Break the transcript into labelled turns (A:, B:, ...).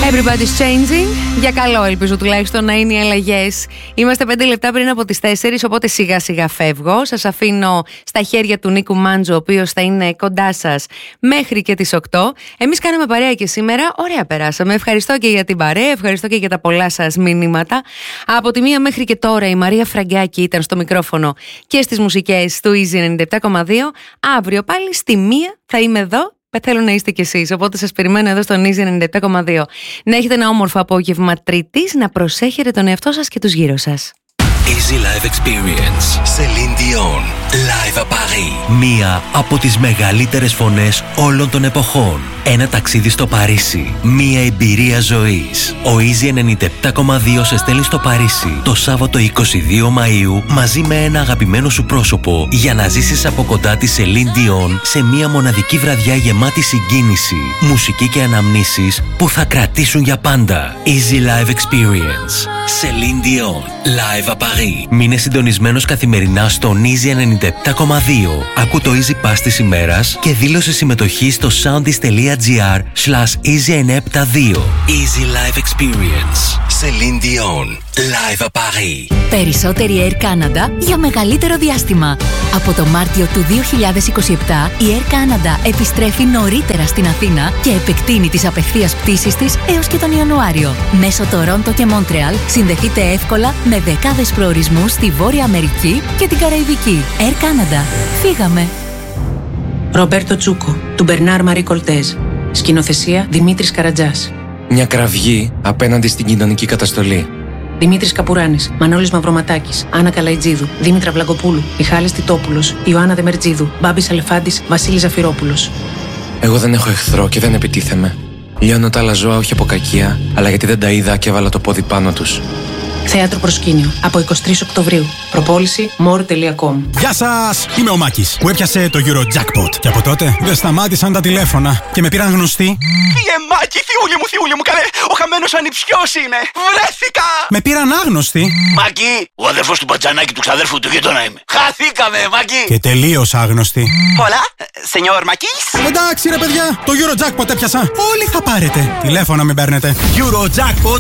A: Everybody's changing. Για καλό, ελπίζω τουλάχιστον να είναι οι αλλαγές. Είμαστε 5 λεπτά πριν από τις 4, οπότε σιγά σιγά φεύγω. Σας αφήνω στα χέρια του Νίκου Μάντζο, ο οποίος θα είναι κοντά σας μέχρι και τις 8. Εμείς κάναμε παρέα και σήμερα. Ωραία περάσαμε. Ευχαριστώ και για την παρέα, ευχαριστώ και για τα πολλά σας μηνύματα. Από τη 1 μέχρι και τώρα η Μαρία Φραγκάκη ήταν στο μικρόφωνο και στις μουσικές του Easy 97,2. Αύριο πάλι στη 1 θα είμαι εδώ. Θέλω να είστε κι εσείς, οπότε σας περιμένω εδώ στον Easy 97,2. Να έχετε ένα όμορφο απόγευμα Τρίτης, να προσέχετε τον εαυτό σας και τους γύρω σας.
B: Easy Live Experience. Celine Dion. Live à Paris. Μία από τις μεγαλύτερες φωνές όλων των εποχών. Ένα ταξίδι στο Παρίσι. Μία εμπειρία ζωής. Ο Easy 97,2 σε στέλνει στο Παρίσι το Σάββατο 22 Μαΐου μαζί με ένα αγαπημένο σου πρόσωπο για να ζήσεις από κοντά τη Celine Dion σε μία μοναδική βραδιά γεμάτη συγκίνηση, μουσική και αναμνήσεις που θα κρατήσουν για πάντα. Easy Live Experience. Celine Dion. Live à Paris. Μείνε συντονισμένος καθημερινά στον Easy 97,2. Ακού το Easy Pass της ημέρας και δήλωσε συμμετοχή στο soundis.gr/Easy972. Easy Live Experience. Celine Dion. Live à Paris.
C: Περισσότερη Air Canada για μεγαλύτερο διάστημα. Από το Μάρτιο του 2027 η Air Canada επιστρέφει νωρίτερα στην Αθήνα και επεκτείνει τις απευθείας πτήσεις της έως και τον Ιανουάριο. Μέσω Τορόντο και Μόντρεαλ συνδεθείτε εύκολα με δεκάδες προορισμούς στη Βόρεια Αμερική και την Καραϊβική. Air Canada. Φύγαμε.
D: Ρομπέρτο Τσούκο, του Μπερνάρ Μαρί Κολτέζ. Σκηνοθεσία Δημήτρης Καρατζάς.
E: Μια κραυγή απέναντι στην κοινωνική καταστολή.
D: Δημήτρης Καπουράνης, Μανώλης Μαυροματάκης, Άννα Καλαϊτζίδου, Δήμητρα Βλαγκοπούλου, Μιχάλης Τιτόπουλος, Ιωάννα Δεμερτζίδου, Μπάμπης Αλεφάντης, Βασίλης Ζαφυρόπουλος.
E: Εγώ δεν έχω εχθρό και δεν επιτίθεμαι. Λιώνω τα άλλα ζώα όχι από κακία, αλλά γιατί δεν τα είδα και έβαλα το πόδι πάνω τους.
D: Θέατρο Προσκήνιο, από 23 Οκτωβρίου. Προπόληση more.com.
F: Γεια σας! Είμαι ο Μάκης, που έπιασε το Eurojackpot. Και από τότε δεν σταμάτησαν τα τηλέφωνα και με πήραν γνωστοί.
G: Μάκη, θειούλη μου, καλέ! Ο χαμένος ανιψιός είμαι! Βρέθηκα!
F: Με πήραν άγνωστοι.
G: Μάκη, ο αδερφός του Μπατζανάκη του ξαδέρφου του γείτονα είμαι. Χαθήκαμε, Μάκη!
F: Και τελείως άγνωστοι.
G: Hola, señor Μακής.
F: Εντάξει ρε παιδιά, το Eurojackpot έπιασα. Όλοι θα πάρετε. Τηλέφωνα μην παίρνετε.
H: Eurojackpot